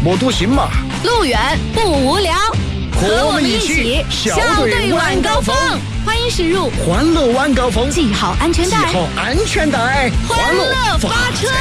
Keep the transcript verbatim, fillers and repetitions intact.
莫赌心嘛。 路远不无聊，和我们一起校对晚高峰。欢迎驶入欢乐晚高峰， 系好安全带， 系好安全带， 欢乐发车。